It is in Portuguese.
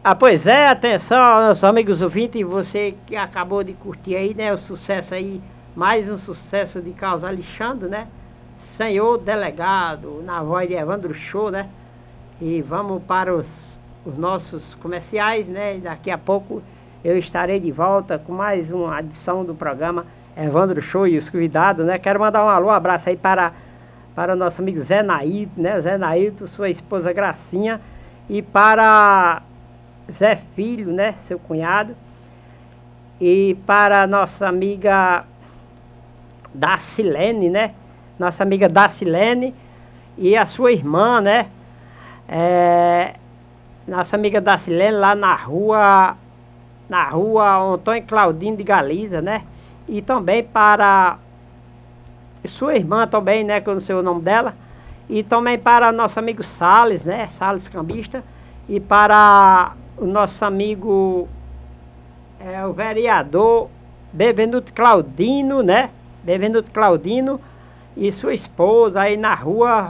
Pois é, atenção, nossos amigos ouvintes, você que acabou de curtir aí, né, o sucesso aí, mais um sucesso de Carlos Alexandre, né? Senhor Delegado, na voz de Evandro Show, né? E vamos para os nossos comerciais, né? E daqui a pouco eu estarei de volta com mais uma edição do programa Evandro Show e os convidados, né? Quero mandar um alô, um abraço aí para o nosso amigo Zé Nailton, né? Zé Nailton, sua esposa Gracinha, e para Zé Filho, né? Seu cunhado, e para a nossa amiga Dacilene, né? Nossa amiga Dacilene e a sua irmã, né? Nossa amiga Dacilene lá na rua Antônio Claudino de Galiza, né? E também para sua irmã também, né? Que eu não sei o nome dela. E também para nosso amigo Salles, né? Salles Cambista. E para o nosso amigo o vereador Bevenuto Claudino, né? Bevenuto Claudino e sua esposa aí na rua